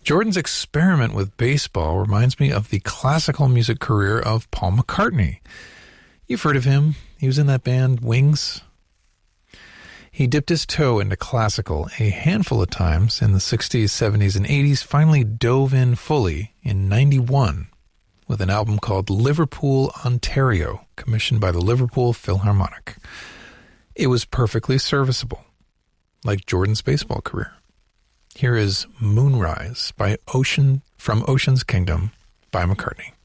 Jordan's experiment with baseball reminds me of the classical music career of Paul McCartney. You've heard of him. He was in that band Wings. He dipped his toe into classical a handful of times in the 60s, 70s, and 80s, finally dove in fully in 91 with an album called Liverpool, Ontario, commissioned by the Liverpool Philharmonic. It was perfectly serviceable, like Jordan's baseball career. Here is Moonrise from Ocean's Kingdom by McCartney.